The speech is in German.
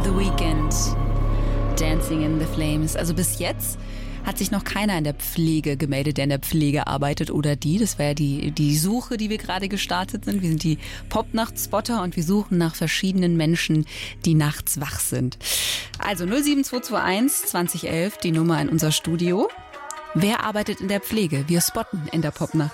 The Weeknd, Dancing in the Flames. Also bis jetzt hat sich noch keiner in der Pflege gemeldet, der in der Pflege arbeitet oder die. Das wäre ja die Suche, die wir gerade gestartet sind. Wir sind die Pop-Nacht-Spotter und wir suchen nach verschiedenen Menschen, die nachts wach sind. Also 07221 2011, die Nummer in unser Studio. Wer arbeitet in der Pflege? Wir spotten in der Popnacht.